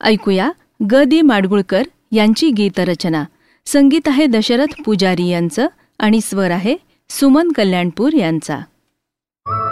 ऐकूया ग दी माडगुळकर यांची गीतरचना. संगीत आहे दशरथ पुजारी यांचं आणि स्वर आहे सुमन कल्याणपूर यांचा.